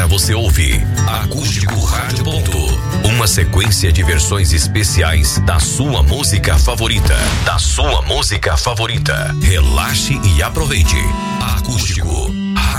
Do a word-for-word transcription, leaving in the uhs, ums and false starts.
você ouve Acústico Rádio Ponto, uma sequência de versões especiais da sua música favorita, da sua música favorita. Relaxe e aproveite. Acústico